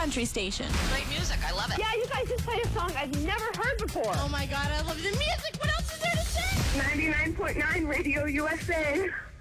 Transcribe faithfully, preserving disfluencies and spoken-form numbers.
country station. Great music. I love it. Yeah, you guys just played a song I've never heard before. Oh, my God. I love the music. What else is there to say? ninety-nine point nine Radio U S A.